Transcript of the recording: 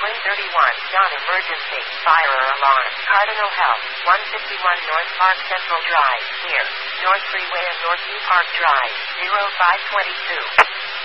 Twin 31, John emergency, fire alarm, Cardinal Health, 151 North Park Central Drive, here, North Freeway and North View Park Drive, 0522.